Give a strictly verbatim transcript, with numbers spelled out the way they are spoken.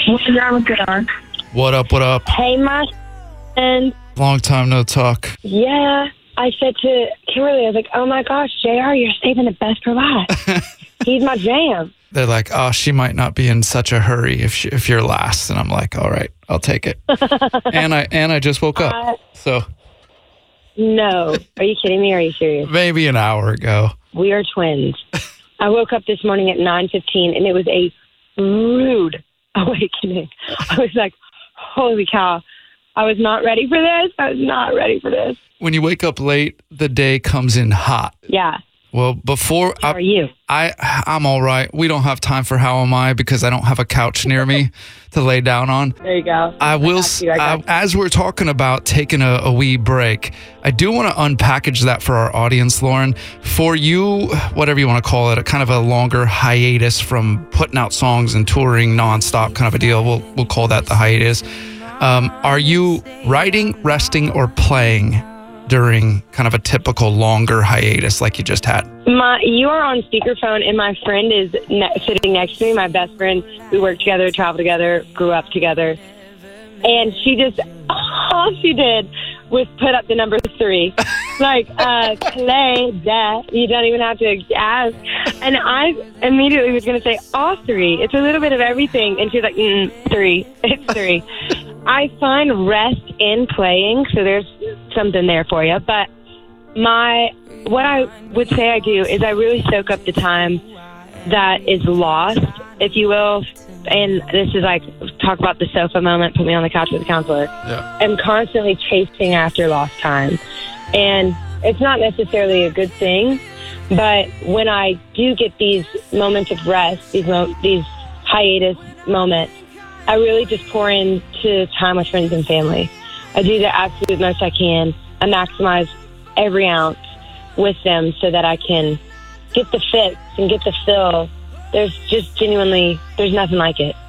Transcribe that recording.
What's wrong with Gunnar? What up, what up? Hey, my friend. Long time no talk. Yeah, I said to Kimberly, I was like, oh my gosh, J R, you're saving the best for last. He's my jam. They're like, oh, she might not be in such a hurry if she, if you're last. And I'm like, all right, I'll take it. and I and I just woke up. Uh, so No. Are you kidding me? Or are you serious? maybe an hour ago. We are twins. I woke up this morning at nine fifteen, and it was a rude awakening. I was like, holy cow. I was not ready for this. I was not ready for this. When you wake up late, the day comes in hot. Yeah. Well, before How I, are you? I, I'm all right. We don't have time for how am I because I don't have a couch near me to lay down on. There you go. I will, got you, I got I, you. as we're talking about taking a, a wee break, I do want to unpackage that for our audience, Lauren. For you, whatever you want to call it, a kind of a longer hiatus from putting out songs and touring nonstop kind of a deal. We'll, we'll call that the hiatus. Um, are you writing, resting, or playing during kind of a typical longer hiatus like you just had? My, you are on speakerphone, and my friend is ne- sitting next to me, my best friend. We work together, travel together, grew up together. And she just, all she did was put up the number three. like, uh, play that. You don't even have to ask. And I immediately was going to say, all three. It's a little bit of everything. And she's like, mm, three. It's three. I find rest in playing, so there's something there for you. But my, what I would say I do is I really soak up the time that is lost, if you will. And this is like, talk about the sofa moment, put me on the couch with a counselor. Yeah. I'm constantly chasing after lost time. And it's not necessarily a good thing, but when I do get these moments of rest, these mo- these hiatus moments, I really just pour into time with friends and family. I do the absolute most I can. I maximize every ounce with them so that I can get the fix and get the fill. There's just genuinely, there's nothing like it.